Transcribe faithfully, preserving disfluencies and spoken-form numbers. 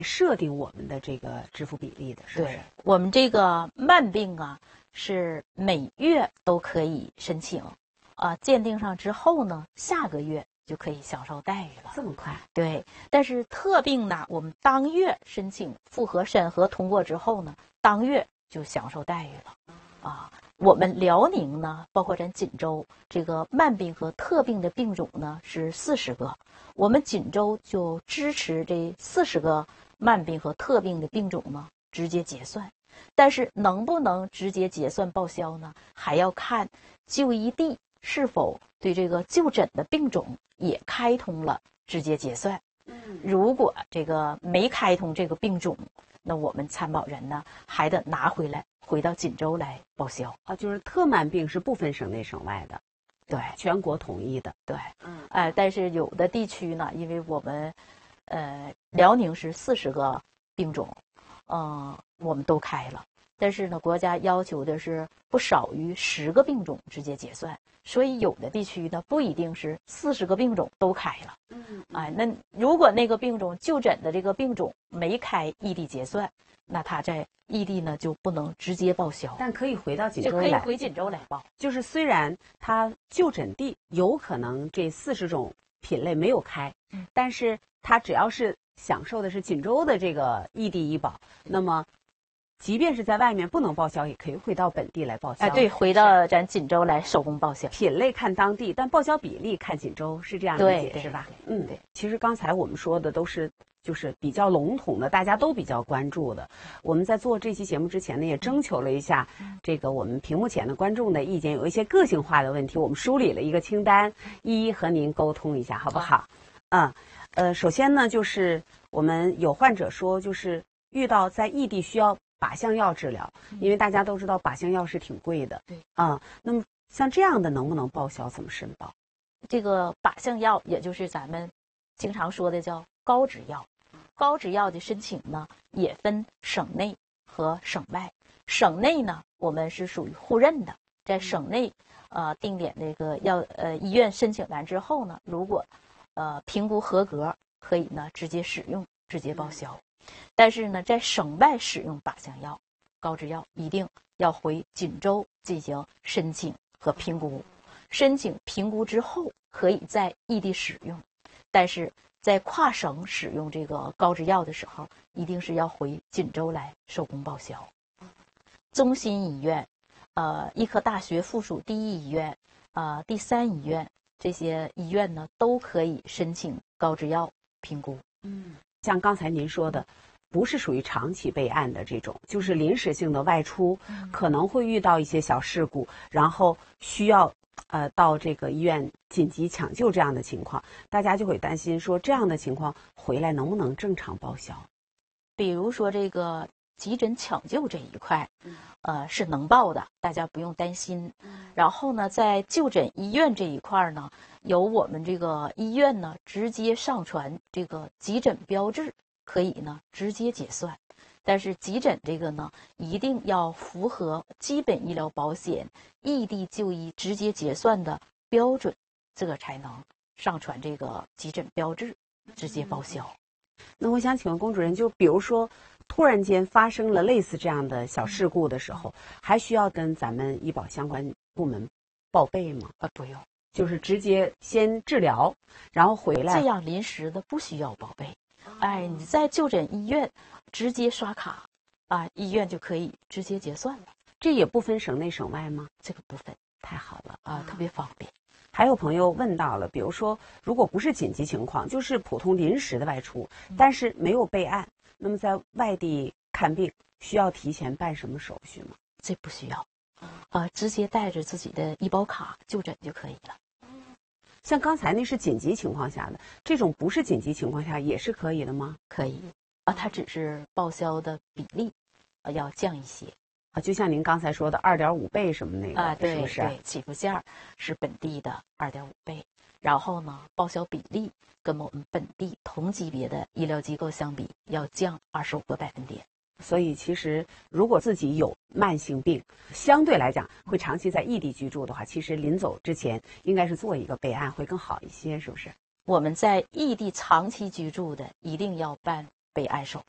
设定我们的这个支付比例的，是不是？ 对，我们这个慢病啊，是每月都可以申请，啊、鉴定上之后呢，下个月就可以享受待遇了。 这么快？ 对，但是特病呢，我们当月申请复核审核通过之后呢，当月就享受待遇了。啊，我们辽宁呢，包括咱锦州，这个慢病和特病的病种呢是四十个，我们锦州就支持这四十个慢病和特病的病种呢直接结算，但是能不能直接结算报销呢，还要看就医地是否对这个就诊的病种也开通了直接结算。如果这个没开通这个病种，那我们参保人呢还得拿回来回到锦州来报销啊。就是特慢病是不分省内省外的， 对， 全国统一的。 对，嗯，哎、呃，但是有的地区呢，因为我们，呃，辽宁是四十个病种，嗯、呃，我们都开了，但是呢，国家要求的是不少于十个病种直接结算，所以有的地区呢不一定是四十个病种都开了。嗯，哎，那如果那个病种就诊的这个病种没开异地结算，那他在异地呢就不能直接报销， 但可以回到锦州就可以来， 回锦州来报。 就是虽然他就诊地有可能这四十种品类没有开，嗯，但是他只要是享受的是锦州的这个异地医保，那么即便是在外面不能报销，也可以回到本地来报销。 哎，对，回到咱锦州来手工报销。 品类看当地，但报销比例看锦州，是这样理解是吧？嗯，对。其实刚才我们说的都是就是比较笼统的，大家都比较关注的。我们在做这期节目之前呢，也征求了一下这个我们屏幕前的观众的意见，有一些个性化的问题，我们梳理了一个清单，一一和您沟通一下，好不好？嗯，呃，首先呢，就是我们有患者说，就是遇到在异地需要靶向药治疗，因为大家都知道靶向药是挺贵的。对啊、嗯，那么像这样的能不能报销？怎么申报？ 这个靶向药，也就是咱们经常说的叫高脂药。高脂药的申请呢，也分省内和省外。省内呢，我们是属于互认的，在省内呃定点那个药呃医院申请完之后呢，如果呃评估合格，可以呢直接使用，直接报销。但是呢，在省外使用靶向药、高脂药，一定要回锦州进行申请和评估。申请评估之后，可以在异地使用，但是在跨省使用这个高脂药的时候，一定是要回锦州来手工报销。中心医院、呃，医科大学附属第一医院、呃，第三医院这些医院呢，都可以申请高脂药评估。 嗯。像刚才您说的，不是属于长期备案的这种，就是临时性的外出，嗯、可能会遇到一些小事故，然后需要呃到这个医院紧急抢救这样的情况，大家就会担心说这样的情况回来能不能正常报销？ 比如说这个急诊抢救这一块，呃是能报的，大家不用担心。然后呢，在就诊医院这一块呢，由我们这个医院呢直接上传这个急诊标志，可以呢直接结算。但是急诊这个呢，一定要符合基本医疗保险异地就医直接结算的标准，这个才能上传这个急诊标志，直接报销。 那我想请问龚主任，就比如说突然间发生了类似这样的小事故的时候，还需要跟咱们医保相关部门报备吗？ 啊，不用， 就是直接先治疗，然后回来。 这样临时的不需要报备。哎，你在就诊医院直接刷卡啊，医院就可以直接结算了。 这也不分省内省外吗？ 这个不分， 太好了啊，特别方便。 还有朋友问到了，比如说，如果不是紧急情况，就是普通临时的外出，但是没有备案，那么在外地看病需要提前办什么手续吗？ 这不需要，呃，直接带着自己的医保卡就诊就可以了。 像刚才那是紧急情况下的，这种不是紧急情况下也是可以的吗？ 可以啊，它只是报销的比例，呃，要降一些。 啊，就像您刚才说的二点五倍什么那个， 啊，对， 是不是？ 对，起步价是本地的二点五倍，然后呢，报销比例跟我们本地同级别的医疗机构相比，要降二十五个百分点。 所以其实如果自己有慢性病，相对来讲会长期在异地居住的话，其实临走之前应该是做一个备案会更好一些，是不是？ 我们在异地长期居住的，一定要办备案手